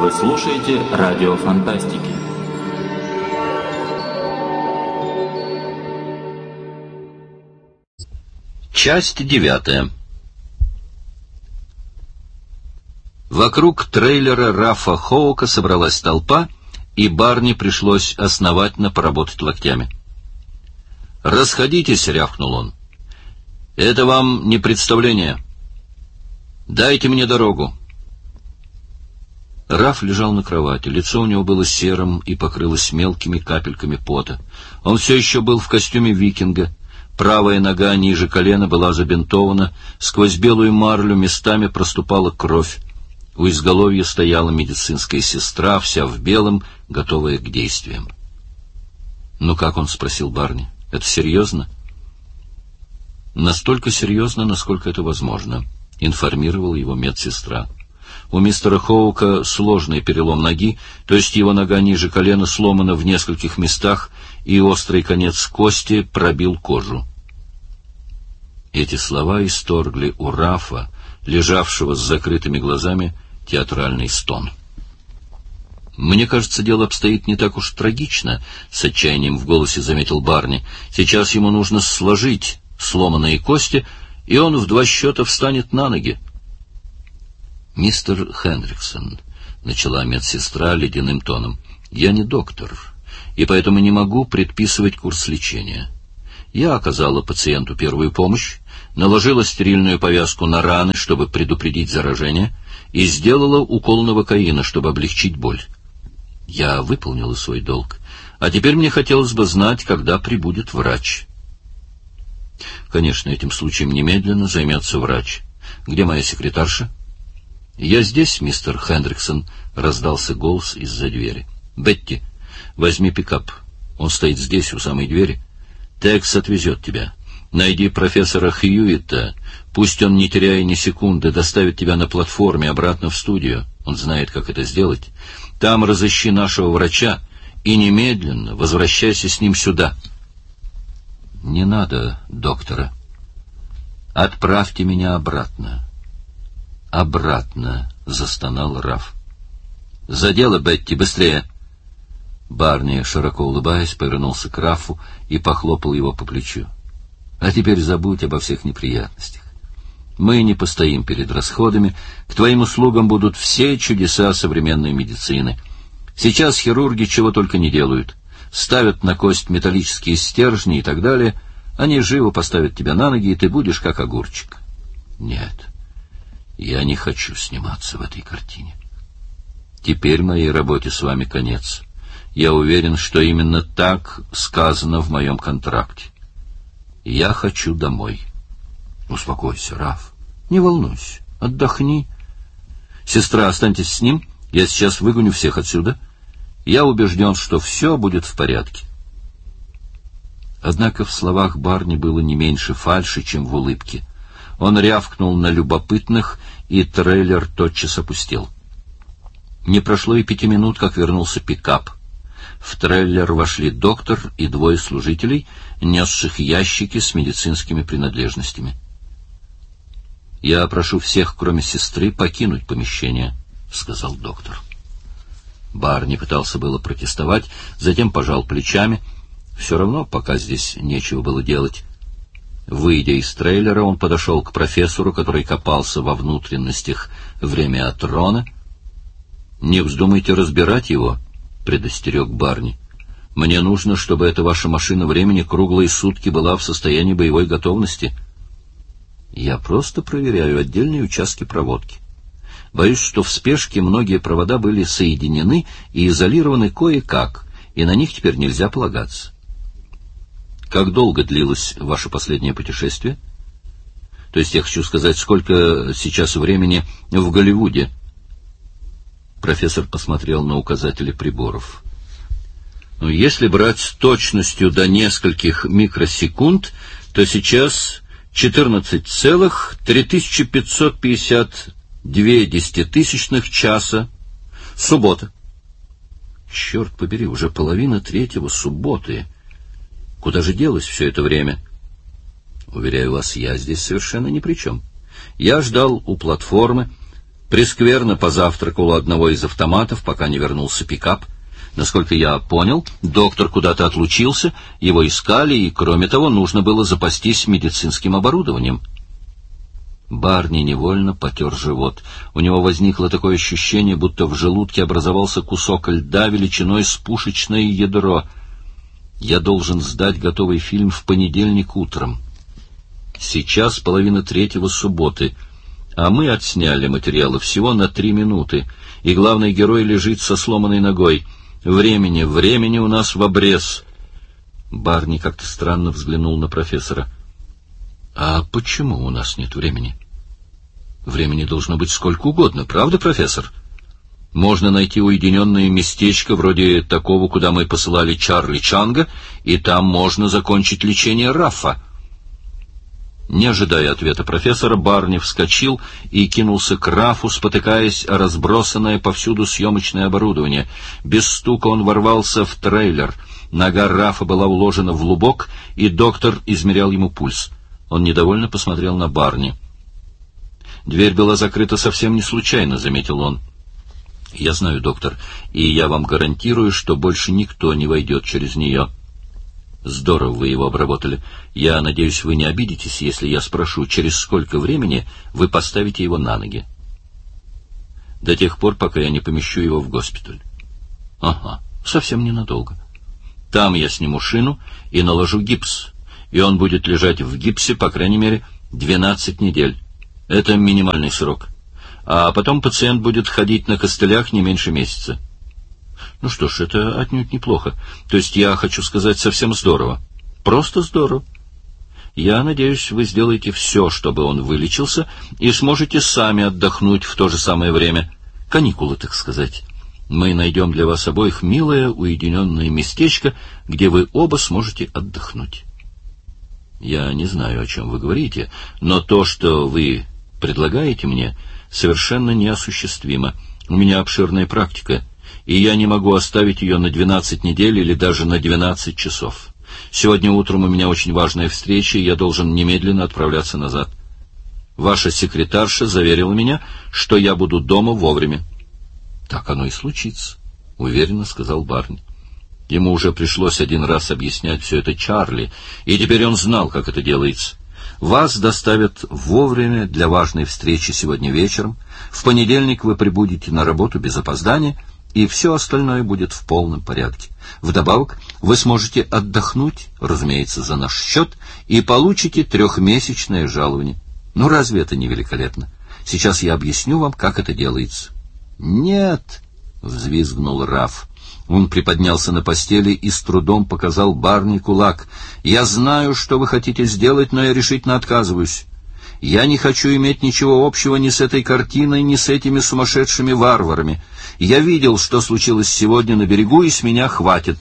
Вы слушаете радио Фантастики. Часть 9. Вокруг трейлера Рафа Хоука собралась толпа, и Барни пришлось основательно поработать локтями. «Расходитесь», — рявкнул он. «Это вам не представление. Дайте мне дорогу». Раф лежал на кровати, лицо у него было серым и покрылось мелкими капельками пота. Он все еще был в костюме викинга. Правая нога ниже колена была забинтована, сквозь белую марлю местами проступала кровь. У изголовья стояла медицинская сестра, вся в белом, готовая к действиям. «Ну как он?» — спросил Барни. «Это серьезно?» «Настолько серьезно, насколько это возможно», — информировала его медсестра. «У мистера Хоука сложный перелом ноги, то есть его нога ниже колена сломана в нескольких местах, и острый конец кости пробил кожу». Эти слова исторгли у Рафа, лежавшего с закрытыми глазами, театральный стон. «Мне кажется, дело обстоит не так уж трагично», — с отчаянием в голосе заметил Барни. «Сейчас ему нужно сложить сломанные кости, и он в 2 счета встанет на ноги». «Мистер Хендриксон», — начала медсестра ледяным тоном, — «я не доктор, и поэтому не могу предписывать курс лечения. Я оказала пациенту первую помощь, наложила стерильную повязку на раны, чтобы предупредить заражение, и сделала укол новокаина, чтобы облегчить боль. Я выполнила свой долг, а теперь мне хотелось бы знать, когда прибудет врач». «Конечно, этим случаем немедленно займется врач. Где моя секретарша?» «Я здесь, мистер Хендриксон», — раздался голос из-за двери. «Бетти, возьми пикап. Он стоит здесь, у самой двери. Текс отвезет тебя. Найди профессора Хьюитта. Пусть он, не теряя ни секунды, доставит тебя на платформе обратно в студию. Он знает, как это сделать. Там разыщи нашего врача и немедленно возвращайся с ним сюда». «Не надо доктора. Отправьте меня обратно». «Обратно», — застонал Раф. «За дело, Бетти, быстрее!» Барни, широко улыбаясь, повернулся к Рафу и похлопал его по плечу. «А теперь забудь обо всех неприятностях. Мы не постоим перед расходами. К твоим услугам будут все чудеса современной медицины. Сейчас хирурги чего только не делают. Ставят на кость металлические стержни и так далее. Они живо поставят тебя на ноги, и ты будешь как огурчик». «Нет, я не хочу сниматься в этой картине. Теперь моей работе с вами конец. Я уверен, что именно так сказано в моем контракте. Я хочу домой». «Успокойся, Раф. Не волнуйся. Отдохни. Сестра, останьтесь с ним. Я сейчас выгоню всех отсюда. Я убежден, что все будет в порядке». Однако в словах Барни было не меньше фальши, чем в улыбке. Он рявкнул на любопытных, и трейлер тотчас опустел. Не прошло и 5 минут, как вернулся пикап. В трейлер вошли доктор и 2 служителей, несших ящики с медицинскими принадлежностями. «Я прошу всех, кроме сестры, покинуть помещение», — сказал доктор. Барни пытался было протестовать, затем пожал плечами. Все равно пока здесь нечего было делать. Выйдя из трейлера, он подошел к профессору, который копался во внутренностях времяатрона. «Не вздумайте разбирать его», — предостерег Барни. «Мне нужно, чтобы эта ваша машина времени круглые сутки была в состоянии боевой готовности. Я просто проверяю отдельные участки проводки. Боюсь, что в спешке многие провода были соединены и изолированы кое-как, и на них теперь нельзя полагаться». «Как долго длилось ваше последнее путешествие? То есть я хочу сказать, сколько сейчас времени в Голливуде?» Профессор посмотрел на указатели приборов. «Ну, если брать с точностью до нескольких микросекунд, то сейчас 14,3552 часа. Суббота». «Черт побери, уже 2:30 субботы. Куда же делось все это время?» «Уверяю вас, я здесь совершенно ни при чем. Я ждал у платформы. Прескверно позавтракал у одного из автоматов, пока не вернулся пикап. Насколько я понял, доктор куда-то отлучился, его искали, и, кроме того, нужно было запастись медицинским оборудованием. Барни невольно потер живот. У него возникло такое ощущение, будто в желудке образовался кусок льда величиной с пушечное ядро. Я должен сдать готовый фильм в понедельник утром. Сейчас 2:30 субботы, а мы отсняли материалы всего на 3 минуты, и главный герой лежит со сломанной ногой. Времени у нас в обрез. Барни как-то странно взглянул на профессора. А почему у нас нет времени? Времени должно быть сколько угодно, правда, профессор? Можно найти уединенное местечко, вроде такого, куда мы посылали Чарли Чанга, и там можно закончить лечение Рафа. Не ожидая ответа профессора, Барни вскочил и кинулся к Рафу, спотыкаясь о разбросанное повсюду съемочное оборудование. Без стука он ворвался в трейлер. Нога Рафа была уложена в лубок, и доктор измерял ему пульс. Он недовольно посмотрел на Барни. «Дверь была закрыта совсем не случайно», — заметил он. «Я знаю, доктор, и я вам гарантирую, что больше никто не войдет через нее». «Здорово вы его обработали. Я надеюсь, вы не обидитесь, если я спрошу, через сколько времени вы поставите его на ноги?» «До тех пор, пока я не помещу его в госпиталь». «Ага, совсем ненадолго. Там я сниму шину и наложу гипс, и он будет лежать в гипсе, по крайней мере, 12 недель. Это минимальный срок. А потом пациент будет ходить на костылях не меньше месяца». «Ну что ж, это отнюдь неплохо. То есть я хочу сказать, совсем здорово. Просто здорово. Я надеюсь, вы сделаете все, чтобы он вылечился, и сможете сами отдохнуть в то же самое время. Каникулы, так сказать. Мы найдем для вас обоих милое, уединенное местечко, где вы оба сможете отдохнуть». «Я не знаю, о чем вы говорите, но то, что вы предлагаете мне, совершенно неосуществимо. У меня обширная практика, и я не могу оставить ее на 12 недель или даже на 12 часов. Сегодня утром у меня очень важная встреча, и я должен немедленно отправляться назад. Ваша секретарша заверила меня, что я буду дома вовремя». «Так оно и случится», — уверенно сказал Барни. Ему уже пришлось один раз объяснять все это Чарли, и теперь он знал, как это делается. Вас доставят вовремя для важной встречи сегодня вечером. В понедельник вы прибудете на работу без опоздания, и все остальное будет в полном порядке. Вдобавок, вы сможете отдохнуть, разумеется, за наш счет, и получите 3-месячное жалование. Ну, разве это не великолепно? Сейчас я объясню вам, как это делается». «Нет!» — взвизгнул Раф. Он приподнялся на постели и с трудом показал Барни кулак. «Я знаю, что вы хотите сделать, но я решительно отказываюсь. Я не хочу иметь ничего общего ни с этой картиной, ни с этими сумасшедшими варварами. Я видел, что случилось сегодня на берегу, и с меня хватит».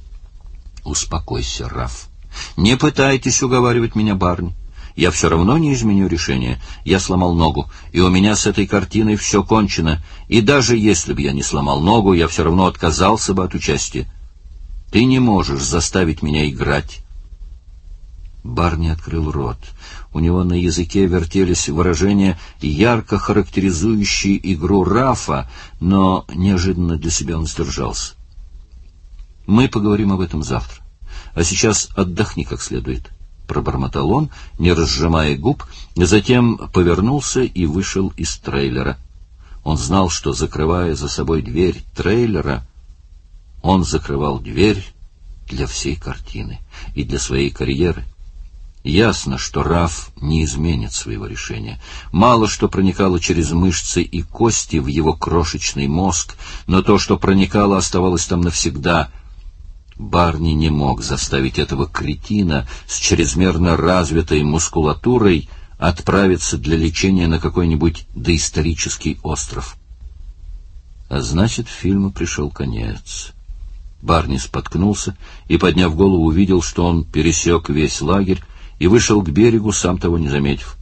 «Успокойся, Раф. Не пытайтесь уговаривать меня, Барни. Я все равно не изменю решение. Я сломал ногу, и у меня с этой картиной все кончено. И даже если бы я не сломал ногу, я все равно отказался бы от участия. Ты не можешь заставить меня играть». Барни открыл рот. У него на языке вертелись выражения, ярко характеризующие игру Рафа, но неожиданно для себя он сдержался. «Мы поговорим об этом завтра. А сейчас отдохни как следует», — пробормотал он, не разжимая губ, затем повернулся и вышел из трейлера. Он знал, что, закрывая за собой дверь трейлера, он закрывал дверь для всей картины и для своей карьеры. Ясно, что Раф не изменит своего решения. Мало что проникало через мышцы и кости в его крошечный мозг, но то, что проникало, оставалось там навсегда. Барни не мог заставить этого кретина с чрезмерно развитой мускулатурой отправиться для лечения на какой-нибудь доисторический остров. А значит, фильму пришел конец. Барни споткнулся и, подняв голову, увидел, что он пересек весь лагерь и вышел к берегу, сам того не заметив.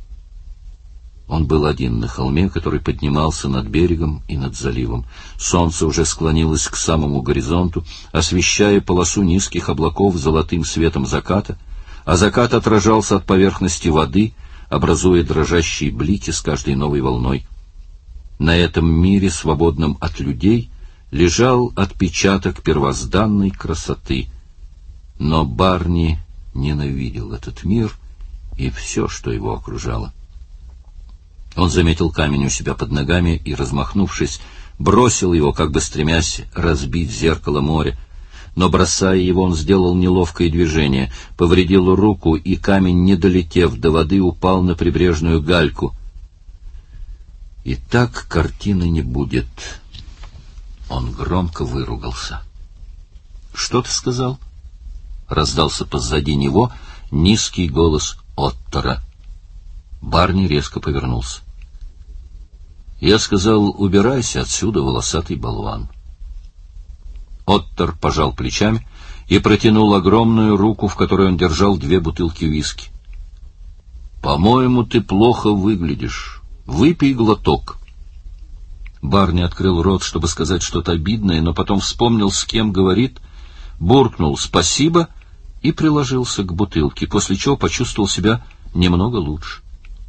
Он был один на холме, который поднимался над берегом и над заливом. Солнце уже склонилось к самому горизонту, освещая полосу низких облаков золотым светом заката, а закат отражался от поверхности воды, образуя дрожащие блики с каждой новой волной. На этом мире, свободном от людей, лежал отпечаток первозданной красоты. Но Барни ненавидел этот мир и все, что его окружало. Он заметил камень у себя под ногами и, размахнувшись, бросил его, как бы стремясь разбить зеркало моря. Но, бросая его, он сделал неловкое движение, повредил руку, и камень, не долетев до воды, упал на прибрежную гальку. И так картины не будет. Он громко выругался. — Что ты сказал? — раздался позади него низкий голос Оттора. Барни резко повернулся. — Я сказал, убирайся отсюда, волосатый болван. Оттор пожал плечами и протянул огромную руку, в которой он держал 2 бутылки виски. — По-моему, ты плохо выглядишь. Выпей глоток. Барни открыл рот, чтобы сказать что-то обидное, но потом вспомнил, с кем говорит, буркнул «спасибо» и приложился к бутылке, после чего почувствовал себя немного лучше.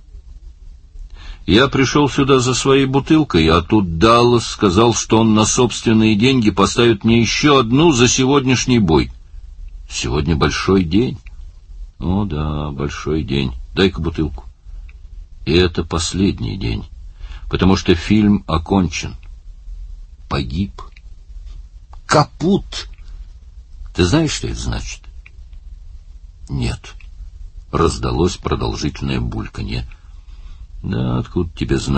«Я пришел сюда за своей бутылкой, а тут Даллас сказал, что он на собственные деньги поставит мне еще одну за сегодняшний бой. Сегодня большой день». «О да, большой день. Дай-ка бутылку». И это последний день, потому что фильм окончен. Погиб. Капут! Ты знаешь, что это значит? Нет. Раздалось продолжительное бульканье. Да, откуда тебе знать?